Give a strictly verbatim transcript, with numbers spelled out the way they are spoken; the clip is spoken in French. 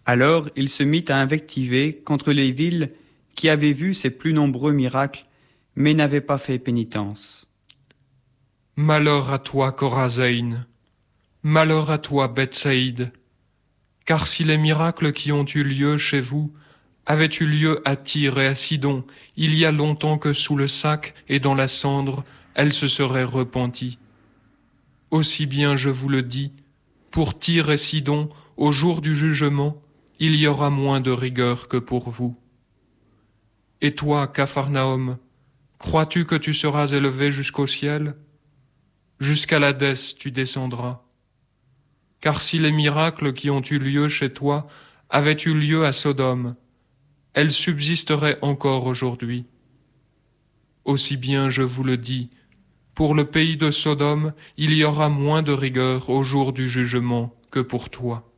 Alors il se mit à invectiver contre les villes qui avaient vu ses plus nombreux miracles, mais n'avaient pas fait pénitence. Malheur à toi, Corazine. Malheur à toi, Bethsaïde. Car si les miracles qui ont eu lieu chez vous avaient eu lieu à Tyr et à Sidon, il y a longtemps que sous le sac et dans la cendre, elles se seraient repenties. Aussi bien je vous le dis, pour Tyr et Sidon, au jour du jugement, il y aura moins de rigueur que pour vous. Et toi, Capharnaüm, crois-tu que tu seras élevé jusqu'au ciel? Jusqu'à l'Hadès tu descendras. Car si les miracles qui ont eu lieu chez toi avaient eu lieu à Sodome, elles subsisteraient encore aujourd'hui. Aussi bien je vous le dis, pour le pays de Sodome, il y aura moins de rigueur au jour du jugement que pour toi.